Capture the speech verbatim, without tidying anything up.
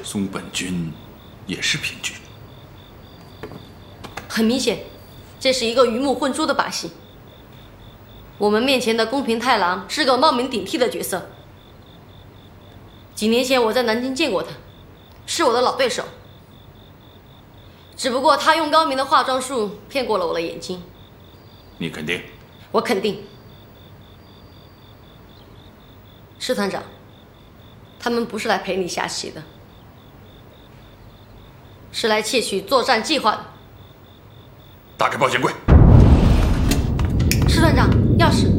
松本君也是平局。 很明显，这是一个鱼目混珠的把戏。我们面前的宫平太郎是个冒名顶替的角色。几年前我在南京见过他，是我的老对手。只不过他用高明的化妆术骗过了我的眼睛。 你肯定？ 我肯定。师团长，他们不是来陪你下棋的，是来窃取作战计划的。 打开保险柜。 师团长，钥匙。